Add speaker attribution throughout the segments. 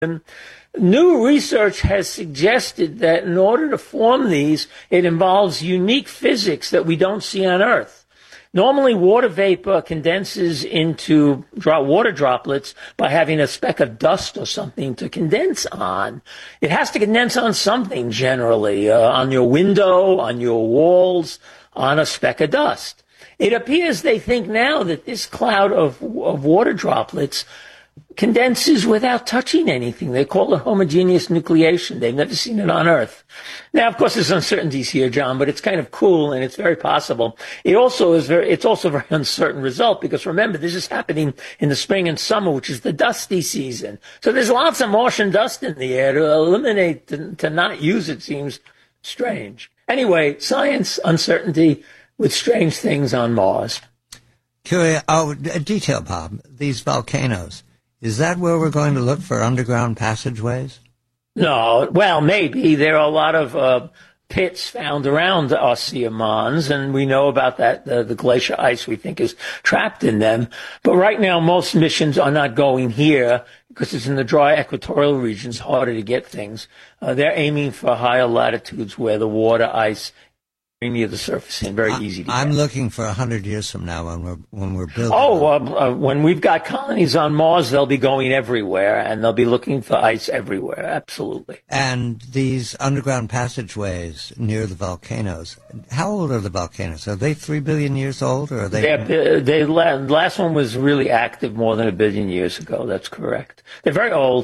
Speaker 1: New research has suggested that in order to form these, it involves unique physics that we don't see on Earth. Normally, water vapor condenses into water droplets by having a speck of dust or something to condense on. It has to condense on something generally, on your window, on your walls, on a speck of dust. It appears they think now that this cloud of water droplets condenses without touching anything. They call it homogeneous nucleation. They've never seen it on Earth. Now, of course, there's uncertainties here, John, but it's kind of cool and it's very possible. It's also a very uncertain result because remember, this is happening in the spring and summer, which is the dusty season. So there's lots of Martian dust in the air. To eliminate, to not use it seems strange. Anyway, science, uncertainty with strange things on Mars.
Speaker 2: Detail, Bob, these volcanoes. Is that where we're going to look for underground passageways?
Speaker 1: No, well, maybe. There are a lot of pits found around Ossia Mons, and we know about that. The glacier ice, we think, is trapped in them. But right now, most missions are not going here because it's in the dry equatorial regions, harder to get things. They're aiming for higher latitudes where the water ice near the surface and very easy to get.
Speaker 2: I'm looking for 100 years from now when we're building.
Speaker 1: When we've got colonies on Mars, they'll be going everywhere, and they'll be looking for ice everywhere. Absolutely.
Speaker 2: And these underground passageways near the volcanoes, how old are the volcanoes? Are they 3 billion years old, or are they?
Speaker 1: The last one was really active more than 1 billion years ago. That's correct. They're very old.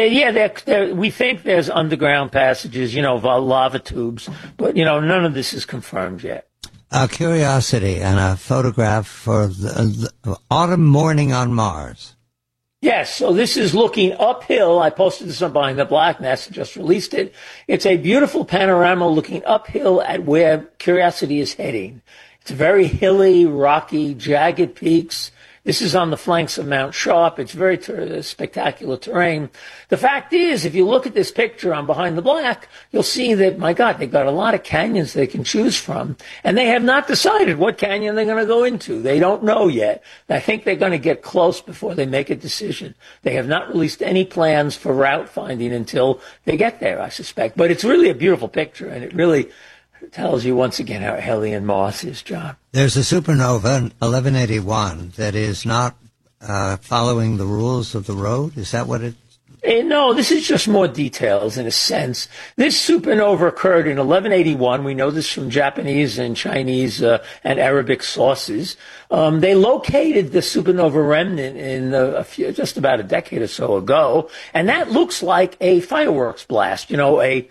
Speaker 1: We think there's underground passages, lava tubes, but none of this is confirmed yet.
Speaker 2: A curiosity and a photograph for the autumn morning on Mars.
Speaker 1: Yes, so this is looking uphill. I posted this on Behind the Black. NASA just released it. It's a beautiful panorama looking uphill at where Curiosity is heading. It's very hilly, rocky, jagged peaks. This is on the flanks of Mount Sharp. It's very spectacular terrain. The fact is, if you look at this picture on Behind the Black, you'll see that, my God, they've got a lot of canyons they can choose from. And they have not decided what canyon they're going to go into. They don't know yet. I think they're going to get close before they make a decision. They have not released any plans for route finding until they get there, I suspect. But it's really a beautiful picture, and it really tells you once again how alien Mars is, John.
Speaker 2: There's a supernova, 1181, that is not following the rules of the road. Is that what it?
Speaker 1: No, this is just more details in a sense. This supernova occurred in 1181. We know this from Japanese and Chinese and Arabic sources. They located the supernova remnant in just about a decade or so ago, and that looks like a fireworks blast. A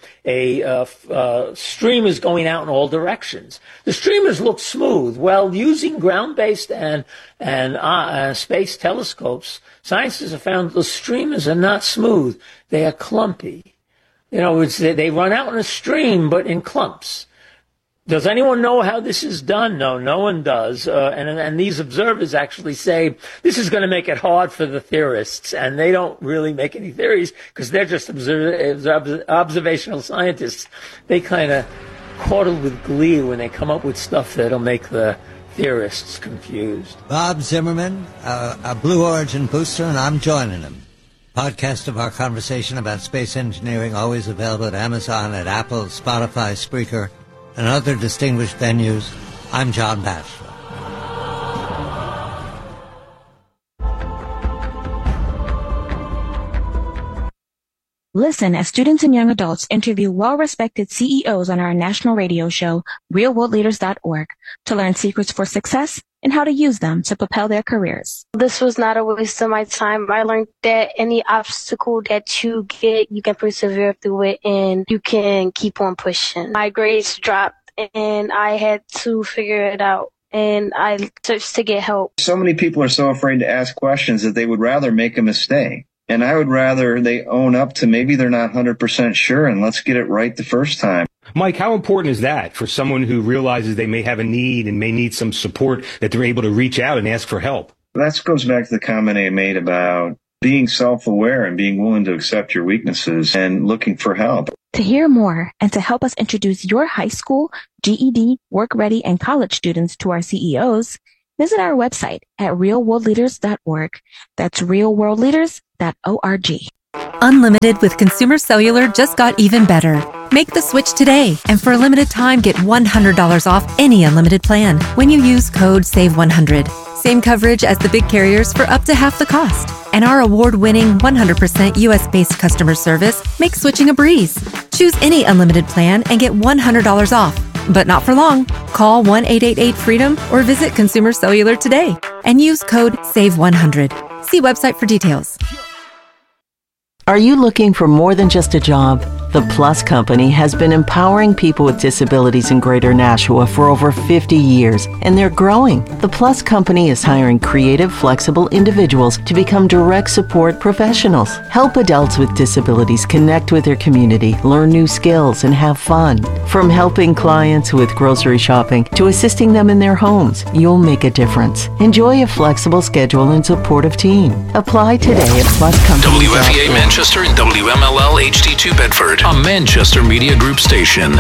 Speaker 1: stream is going out in all directions. The streamers look smooth. Well, using ground-based and space telescopes, scientists have found the streamers are not smooth. They are clumpy. They run out in a stream, but in clumps. Does anyone know how this is done? No one does. And these observers actually say this is going to make it hard for the theorists, and they don't really make any theories because they're just observational scientists. They kind of chortle with glee when they come up with stuff that'll make the theorists confused.
Speaker 2: Bob Zimmerman, a Blue Origin booster, and I'm joining him. Podcast of our conversation about space engineering, always available at Amazon, at Apple, Spotify, Spreaker, and other distinguished venues. I'm John Batchelor.
Speaker 3: Listen as students and young adults interview well-respected CEOs on our national radio show, realworldleaders.org, to learn secrets for success and how to use them to propel their careers.
Speaker 4: This was not a waste of my time. I learned that any obstacle that you get, you can persevere through it and you can keep on pushing. My grades dropped and I had to figure it out. And I searched to get help.
Speaker 5: So many people are so afraid to ask questions that they would rather make a mistake. And I would rather they own up to maybe they're not 100% sure and let's get it right the first time.
Speaker 6: Mike, how important is that for someone who realizes they may have a need and may need some support, that they're able to reach out and ask for help?
Speaker 5: That goes back to the comment I made about being self-aware and being willing to accept your weaknesses and looking for help.
Speaker 3: To hear more and to help us introduce your high school, GED, work-ready, and college students to our CEOs, visit our website at realworldleaders.org. That's realworldleaders.org.
Speaker 7: Unlimited with Consumer Cellular just got even better. Make the switch today, and for a limited time, get $100 off any unlimited plan when you use code SAVE100. Same coverage as the big carriers for up to half the cost. And our award-winning 100% US-based customer service makes switching a breeze. Choose any unlimited plan and get $100 off. But not for long. Call 1-888-FREEDOM or visit Consumer Cellular today and use code SAVE100. See website for details.
Speaker 8: Are you looking for more than just a job? The Plus Company has been empowering people with disabilities in Greater Nashua for over 50 years, and they're growing. The Plus Company is hiring creative, flexible individuals to become direct support professionals. Help adults with disabilities connect with their community, learn new skills, and have fun. From helping clients with grocery shopping to assisting them in their homes, you'll make a difference. Enjoy a flexible schedule and supportive team. Apply today at pluscompany.com.
Speaker 9: WFEA Manchester and WMLL HD2 Bedford, a Manchester Media Group station.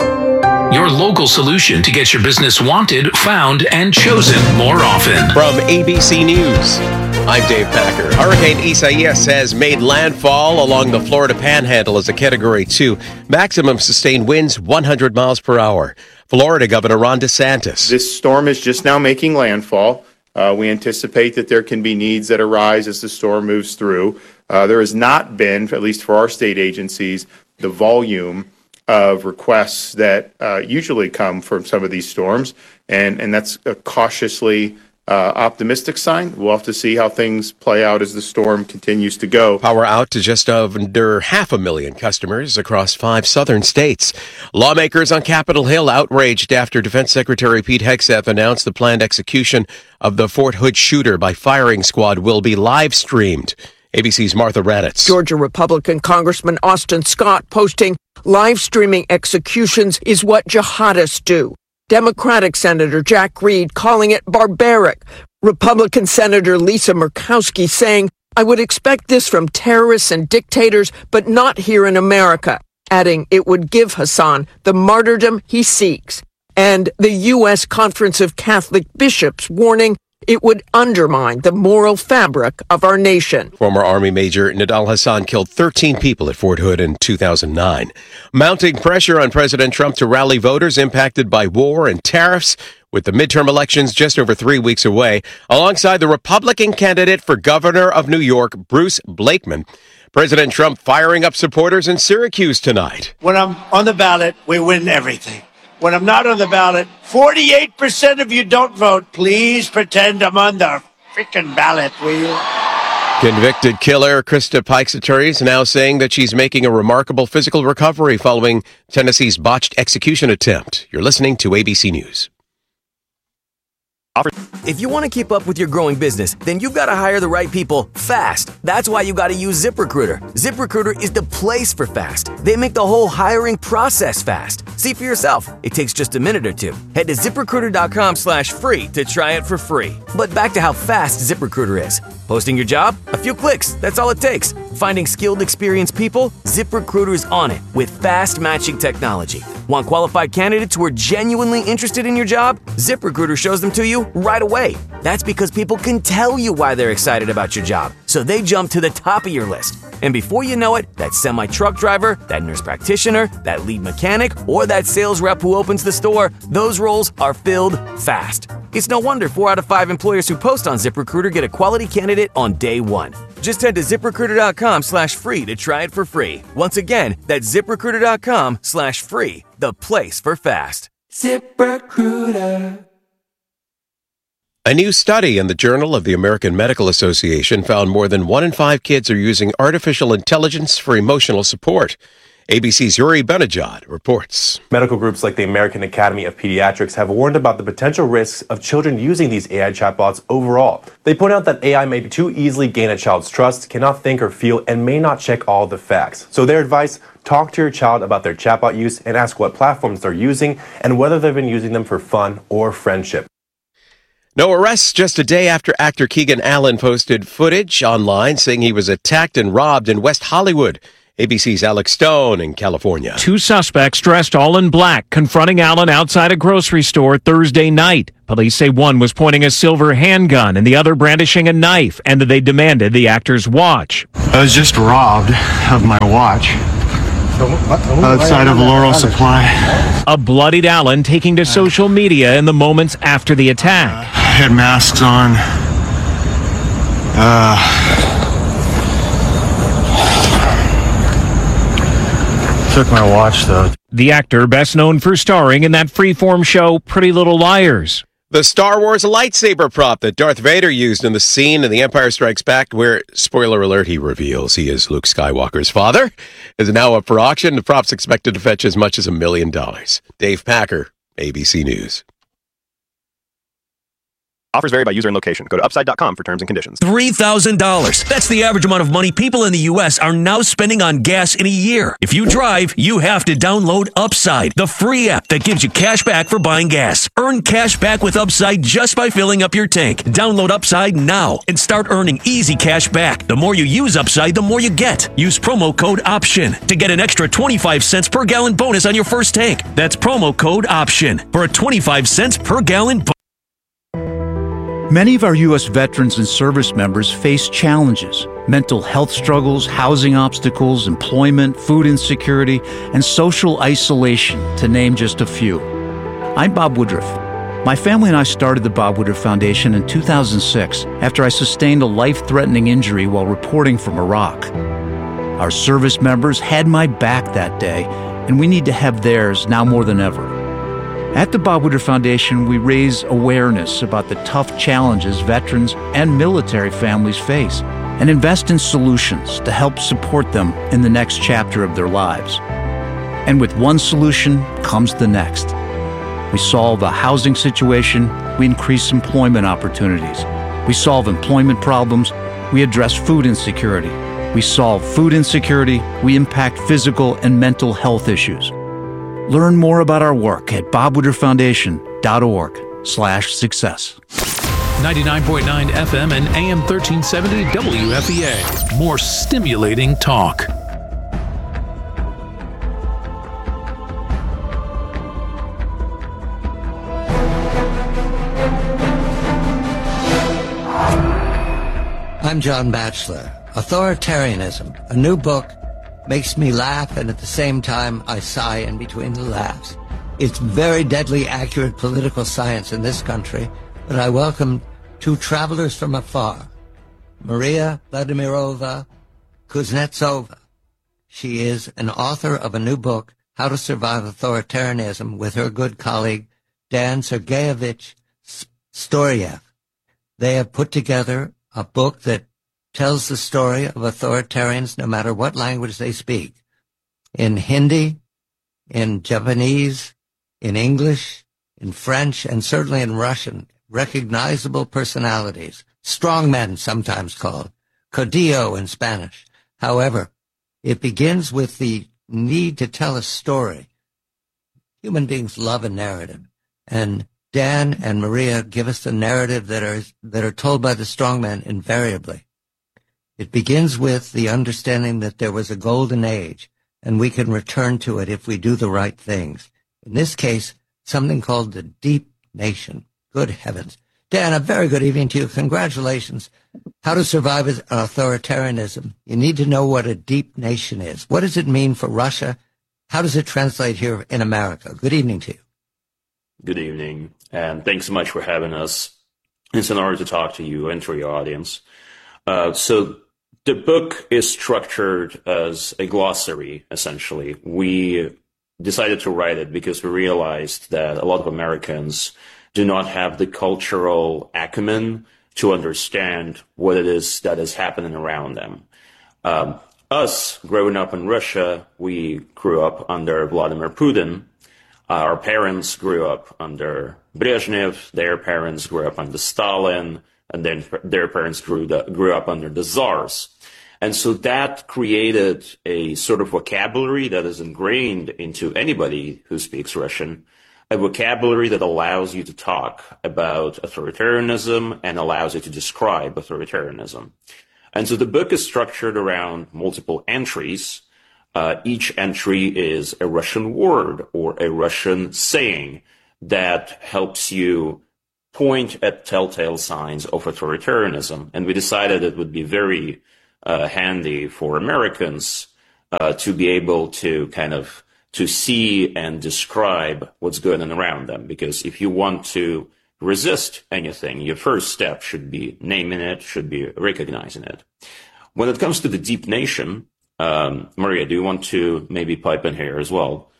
Speaker 9: Your local solution to get your business wanted, found, and chosen more often.
Speaker 10: From ABC News, I'm Dave Packer. Hurricane Isaias has made landfall along the Florida Panhandle as a Category 2. Maximum sustained winds 100 miles per hour. Florida Governor Ron DeSantis.
Speaker 11: This storm is just now making landfall. We anticipate that there can be needs that arise as the storm moves through. There has not been, at least for our state agencies, the volume of requests that usually come from some of these storms, and that's a cautiously optimistic sign. We'll have to see how things play out as the storm continues to go.
Speaker 10: Power out to just under 500,000 customers across 5 southern states. Lawmakers on Capitol Hill outraged after Defense Secretary Pete Hegseth announced the planned execution of the Fort Hood shooter by firing squad will be live streamed. ABC's Martha Raddatz.
Speaker 12: Georgia Republican Congressman Austin Scott posting, live streaming executions is what jihadists do. Democratic Senator Jack Reed calling it barbaric. Republican Senator Lisa Murkowski saying, I would expect this from terrorists and dictators, but not here in America, adding it would give Hassan the martyrdom he seeks. And the U.S. Conference of Catholic Bishops warning it would undermine the moral fabric of our nation.
Speaker 10: Former Army Major Nidal Hassan killed 13 people at Fort Hood in 2009. Mounting pressure on President Trump to rally voters impacted by war and tariffs, with the midterm elections just over 3 weeks away, alongside the Republican candidate for governor of New York, Bruce Blakeman. President Trump firing up supporters in Syracuse tonight.
Speaker 13: When I'm on the ballot, we win everything. When I'm not on the ballot, 48% of you don't vote. Please pretend I'm on the freaking ballot, will you?
Speaker 10: Convicted killer Krista Pike's attorneys now saying that she's making a remarkable physical recovery following Tennessee's botched execution attempt. You're listening to ABC News.
Speaker 14: If you want to keep up with your growing business, then you've got to hire the right people fast. That's why you got to use ZipRecruiter. ZipRecruiter is the place for fast. They make the whole hiring process fast. See for yourself. It takes just a minute or two. Head to ZipRecruiter.com/free to try it for free. But back to how fast ZipRecruiter is. Posting your job? A few clicks. That's all it takes. Finding skilled, experienced people? ZipRecruiter is on it with fast matching technology. Want qualified candidates who are genuinely interested in your job? ZipRecruiter shows them to you right away. That's because people can tell you why they're excited about your job, so they jump to the top of your list. And before you know it, that semi-truck driver, that nurse practitioner, that lead mechanic, or that sales rep who opens the store, those roles are filled fast. It's no wonder 4 out of 5 employers who post on ZipRecruiter get a quality candidate on day one. Just head to ZipRecruiter.com/free to try it for free. Once again, that's ZipRecruiter.com/free, the place for fast. ZipRecruiter.
Speaker 10: A new study in the Journal of the American Medical Association found more than 1 in 5 kids are using artificial intelligence for emotional support. ABC's Yuri Benajad reports.
Speaker 15: Medical groups like the American Academy of Pediatrics have warned about the potential risks of children using these AI chatbots overall. They point out that AI may too easily gain a child's trust, cannot think or feel, and may not check all the facts. So their advice, talk to your child about their chatbot use and ask what platforms they're using and whether they've been using them for fun or friendship.
Speaker 10: No arrests just a day after actor Keegan Allen posted footage online saying he was attacked and robbed in West Hollywood. ABC's Alex Stone in California.
Speaker 16: 2 suspects dressed all in black confronting Allen outside a grocery store Thursday night. Police say one was pointing a silver handgun and the other brandishing a knife, and that they demanded the actor's watch.
Speaker 17: I was just robbed of my watch outside of Laurel Supply.
Speaker 16: A bloodied Allen taking to social media in the moments after the attack.
Speaker 17: I had masks on. Took my watch, though.
Speaker 16: The actor, best known for starring in that Freeform show Pretty Little Liars.
Speaker 10: The Star Wars lightsaber prop that Darth Vader used in the scene in The Empire Strikes Back, where, spoiler alert, he reveals he is Luke Skywalker's father, is now up for auction. The prop's expected to fetch as much as $1 million. Dave Packer, ABC News.
Speaker 18: Offers vary by user and location. Go to upside.com for terms and conditions.
Speaker 19: $3,000. That's the average amount of money people in the U.S. are now spending on gas in a year. If you drive, you have to download Upside, the free app that gives you cash back for buying gas. Earn cash back with Upside just by filling up your tank. Download Upside now and start earning easy cash back. The more you use Upside, the more you get. Use promo code OPTION to get an extra 25 cents per gallon bonus on your first tank. That's promo code OPTION for a 25 cents per gallon bonus.
Speaker 20: Many of our U.S. veterans and service members face challenges: mental health struggles, housing obstacles, employment, food insecurity, and social isolation, to name just a few. I'm Bob Woodruff. My family and I started the Bob Woodruff Foundation in 2006 after I sustained a life-threatening injury while reporting from Iraq. Our service members had my back that day, and we need to have theirs now more than ever. At the Bob Woodruff Foundation, we raise awareness about the tough challenges veterans and military families face and invest in solutions to help support them in the next chapter of their lives. And with one solution comes the next. We solve a housing situation, we increase employment opportunities. We solve employment problems, we address food insecurity. We solve food insecurity, we impact physical and mental health issues. Learn more about our work at bobwoodrufffoundation.org/success.
Speaker 9: 99.9 FM and AM 1370 WFEA. More stimulating talk.
Speaker 2: I'm John Batchelor. Authoritarianism, a new book, makes me laugh, and at the same time I sigh in between the laughs. It's very deadly accurate political science in this country, but I welcome 2 travelers from afar. Maria Vladimirova Kuznetsova. She is an author of a new book, How to Survive Authoritarianism, with her good colleague Dan Sergeyevich Storyev. They have put together a book that tells the story of authoritarians no matter what language they speak. In Hindi, in Japanese, in English, in French, and certainly in Russian. Recognizable personalities. Strongmen, sometimes called. Caudillo in Spanish. However, it begins with the need to tell a story. Human beings love a narrative. And Dan and Maria give us the narrative that are told by the strongmen invariably. It begins with the understanding that there was a golden age, and we can return to it if we do the right things. In this case, something called the deep nation. Good heavens. Dan, a very good evening to you. Congratulations. How to Survive Authoritarianism. You need to know what a deep nation is. What does it mean for Russia? How does it translate here in America? Good evening to you.
Speaker 21: Good evening, and thanks so much for having us. It's an honor to talk to you and to your audience. So the book is structured as a glossary, essentially. We decided to write it because we realized that a lot of Americans do not have the cultural acumen to understand what it is that is happening around them. Us, growing up in Russia, we grew up under Vladimir Putin. Our parents grew up under Brezhnev. Their parents grew up under Stalin. And then their parents grew up under the Tsars. And so that created a sort of vocabulary that is ingrained into anybody who speaks Russian, a vocabulary that allows you to talk about authoritarianism and allows you to describe authoritarianism. And so the book is structured around multiple entries Each entry is a Russian word or a Russian saying that helps you point at telltale signs of authoritarianism. And we decided it would be very handy for Americans to be able to kind of to see and describe what's going on around them. Because if you want to resist anything, your first step should be naming it, should be recognizing it. When it comes to the deep nation, Maria, do you want to maybe pipe in here as well?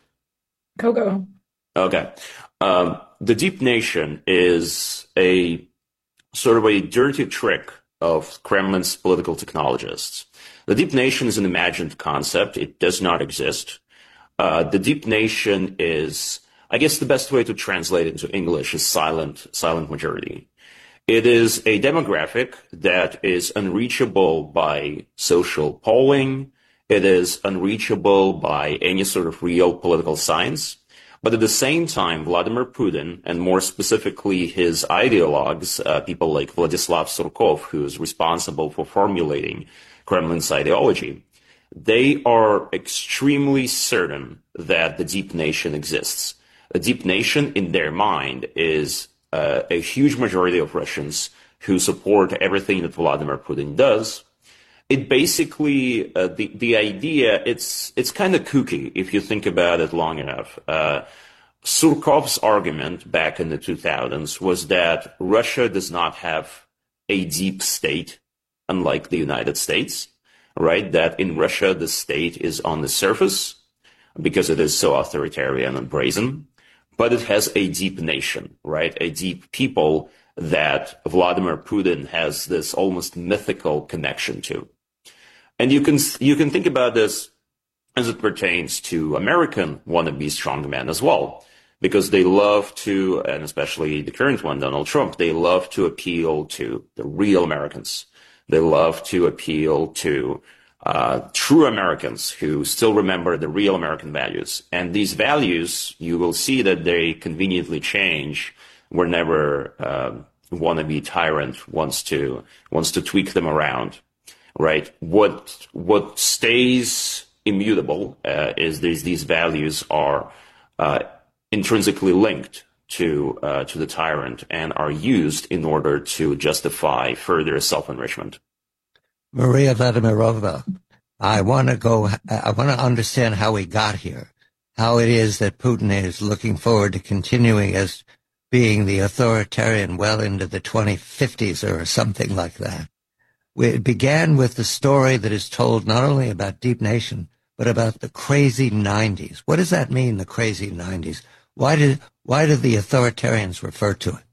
Speaker 1: Go.
Speaker 21: Okay. The deep nation is a sort of a dirty trick of Kremlin's political technologists. The deep nation is an imagined concept. It does not exist. The deep nation is, I guess the best way to translate it into English is silent majority. It is a demographic that is unreachable by social polling. It is unreachable by any sort of real political science. But at the same time, Vladimir Putin, and more specifically his ideologues, people like Vladislav Surkov, who is responsible for formulating Kremlin's ideology, they are extremely certain that the deep nation exists. A deep nation, in their mind, is a huge majority of Russians who support everything that Vladimir Putin does. It basically, the idea, it's kind of kooky if you think about it long enough. Surkov's argument back in the 2000s was that Russia does not have a deep state, unlike the United States, right? That in Russia, the state is on the surface because it is so authoritarian and brazen, but it has a deep nation, right? A deep people that Vladimir Putin has this almost mythical connection to. And you can think about this as it pertains to American wannabe strongmen as well, because they love to, and especially the current one, Donald Trump, they love to appeal to the real Americans. They love to appeal to true Americans who still remember the real American values. And these values, you will see that they conveniently change whenever wannabe tyrant wants to tweak them around. Right. What stays immutable is these values are intrinsically linked to the tyrant and are used in order to justify further self-enrichment.
Speaker 2: Maria Vladimirovna, I want to understand how we got here, how it is that Putin is looking forward to continuing as being the authoritarian well into the 2050s or something like that. It began with the story that is told not only about Deep Nation, but about the crazy 90s. What does that mean, the crazy 90s? Why do the authoritarians refer to it?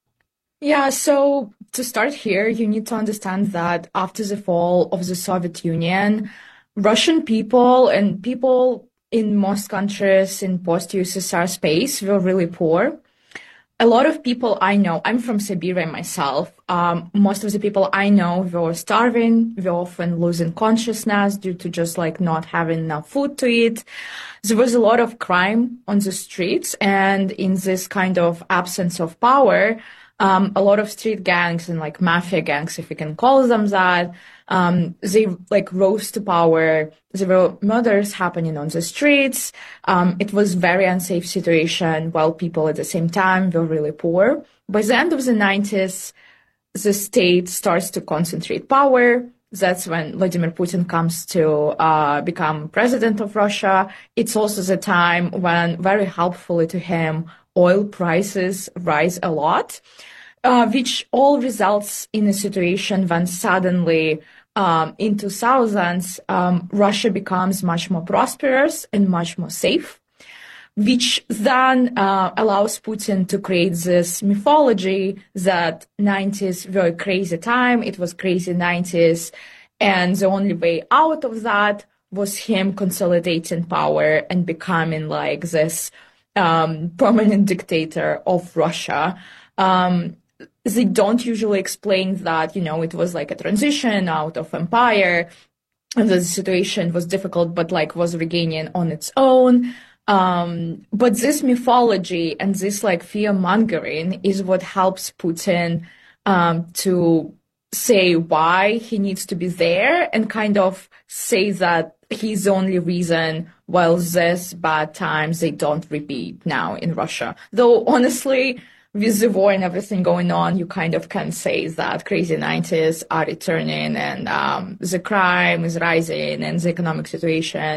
Speaker 1: Yeah, so to start here, you need to understand that after the fall of the Soviet Union, Russian people and people in most countries in post-USSR space were really poor. A lot of people I know, I'm from Siberia myself, most of the people I know were starving, were often losing consciousness due to just like not having enough food to eat. There was a lot of crime on the streets, and in this kind of absence of power, a lot of street gangs and like mafia gangs, if you can call them that, they like rose to power. There were murders happening on the streets. It was very unsafe situation while people at the same time were really poor. By the end of the 90s, the state starts to concentrate power. That's when Vladimir Putin comes to become president of Russia. It's also the time when, very helpfully to him, oil prices rise a lot, which all results in a situation when suddenly in 2000s, Russia becomes much more prosperous and much more safe, which then allows Putin to create this mythology that 90s were a crazy time, it was crazy 90s, and the only way out of that was him consolidating power and becoming like this permanent dictator of Russia. They don't usually explain that, you know, it was like a transition out of empire and the situation was difficult, but like was regaining on its own. But this mythology and this like fear mongering is what helps Putin to say why he needs to be there and kind of say that he's the only reason why these bad times, they don't repeat now in Russia. Though honestly, with the war and everything going on, you kind of can say that crazy 90s are returning and the crime is rising and the economic situation